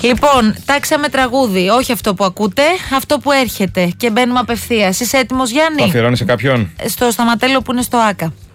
Λοιπόν, τάξαμε τραγούδι. Όχι αυτό που ακούτε, αυτό που έρχεται. Και μπαίνουμε απευθείας. Είσαι έτοιμος, Γιάννη? Το αφιερώνει σε κάποιον? Στο Σταματέλο που είναι στο ΆΚΑ.